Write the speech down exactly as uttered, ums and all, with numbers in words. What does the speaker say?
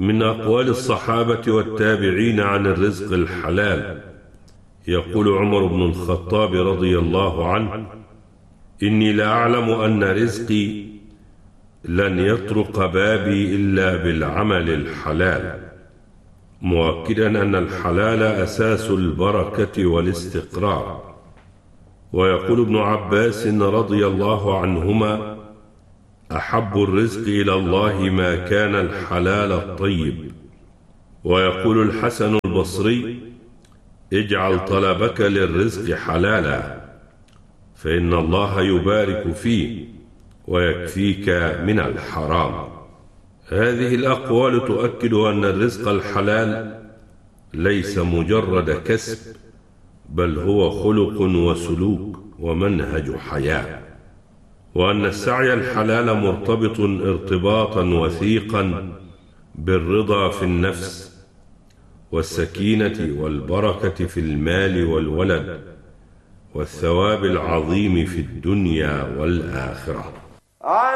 من أقوال الصحابة والتابعين عن الرزق الحلال. يقول عمر بن الخطاب رضي الله عنه: إني لأعلم أن رزقي لن يطرق بابي إلا بالعمل الحلال، مؤكدا أن الحلال أساس البركة والاستقرار. ويقول ابن عباس رضي الله عنهما: أحب الرزق إلى الله ما كان الحلال الطيب. ويقول الحسن البصري: اجعل طلبك للرزق حلالا، فإن الله يبارك فيه ويكفيك من الحرام. هذه الأقوال تؤكد أن الرزق الحلال ليس مجرد كسب، بل هو خلق وسلوك ومنهج حياة، وأن السعي الحلال مرتبط ارتباطا وثيقا بالرضا في النفس والسكينة والبركة في المال والولد والثواب العظيم في الدنيا والآخرة.